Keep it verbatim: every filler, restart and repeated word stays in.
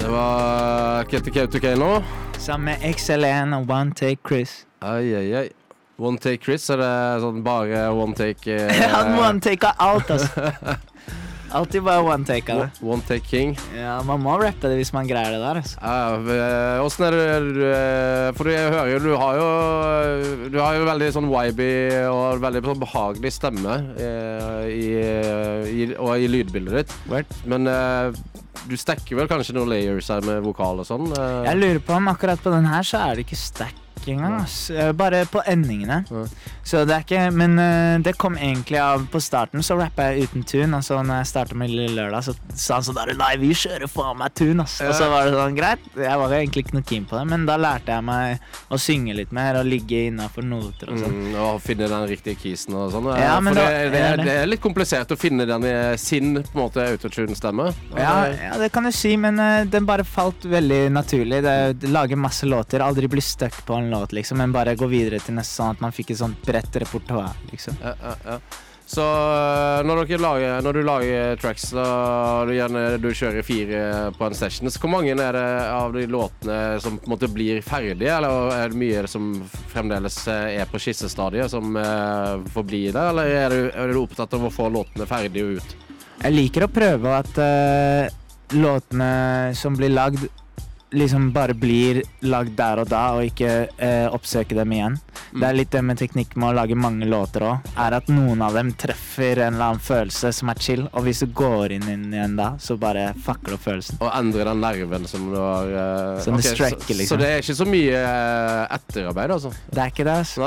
Det var Ketty Kautokeino nå. Sammen med X L one og One Take Chris. Ai, ai, ai. One Take Chris, er det sånn bare one take? Eh... Han one take av alt, altså. Alltid bare one take av det. One take king. Ja, man må rappe det hvis man greier det der, altså. Ja, hvordan er det, for jeg hører jo, du har jo, du har jo veldig sånn vibe og veldig sånn behagelig stemme i, i, og i lydbildet ditt. Word. Men du stekker vel kanskje noen layers her med vokal og sånn? Jeg lurer på om akkurat på den her så er det ikke stack engang, altså. Bare på endingene. Ja. Så det er ikke, men uh, det kom egentlig av, på starten så rappet jeg uten tune, og så når jeg startet med Lille Lørdag, så sa han sånn der, nei, vi kjører faen meg tune, ass. Ja. Og så var det sånn, greit, jeg var egentlig ikke noe keen på det, men da lærte jeg meg å synge litt mer, og ligge innenfor noter og sånn. Mm, og finne den riktige kisen og sånn. Ja, men for da, det, det, er, det er litt komplisert å finne den i sin, på en måte, autotune-stemme. Ja, ja, det kan du si, men uh, den bare falt veldig naturlig. Det, det lager masse låter, aldri bli stuck på en låt, liksom, men bare gå videre til neste, sånn at man fikk et sånt bredt repertoire, liksom. Ja, ja, ja. Så når, dere lager, når du lager tracks, da du gjerne du kjører fire på en session, så hvor mange er det av de låtene som på en måte blir ferdige, eller er det mye som fremdeles er på skissestadiet som uh, får bli det, eller er du, er du opptatt av å få låtene ferdige ut? Jeg liker å prøve at uh, låtene som blir lagd liksom bare blir lagd der og da, og ikke eh, oppsøke dem igjen. Mm. Det er litt det med teknikk med å lage mange låter også, er at noen av dem treffer en eller annen følelse som er chill, og hvis du går inn, inn igjen da, så bare fucker opp følelsen. Og endre den nerven som du har... Uh, som okay, det strekker, liksom. Så, så det er ikke så mye uh, etterarbeid, altså? Det er ikke det, altså.